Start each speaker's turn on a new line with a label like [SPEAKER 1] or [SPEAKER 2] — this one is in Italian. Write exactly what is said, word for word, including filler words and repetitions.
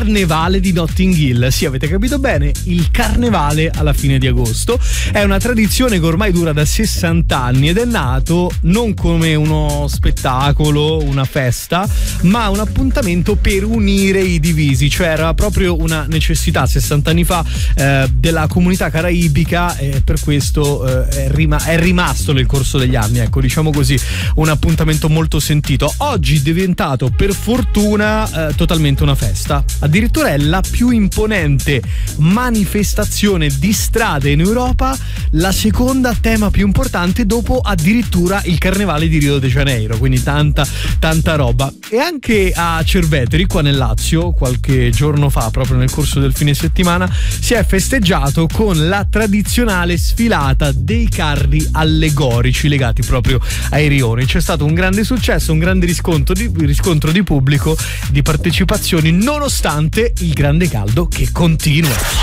[SPEAKER 1] Carnevale di Notting Hill. Sì, avete capito bene, il carnevale alla fine di agosto. È una tradizione che ormai dura da sessanta anni ed è nato non come uno spettacolo, una festa, ma un appuntamento per unire i divisi, cioè era proprio una necessità sessanta anni fa eh, della comunità caraibica, e per questo eh, è, rima- è rimasto nel corso degli anni, ecco, diciamo così, un appuntamento molto sentito. Oggi è diventato per fortuna eh, totalmente una festa, addirittura è la più imponente manifestazione di strade in Europa, la seconda tema più importante dopo addirittura il carnevale di Rio de Janeiro, quindi tanta tanta roba. E anche a Cerveteri, qua nel Lazio, qualche giorno fa, proprio nel corso del fine settimana, si è festeggiato con la tradizionale sfilata dei carri allegorici legati proprio ai rioni. C'è stato un grande successo, un grande riscontro di, riscontro di pubblico, di partecipazioni, nonostante il grande caldo che continua.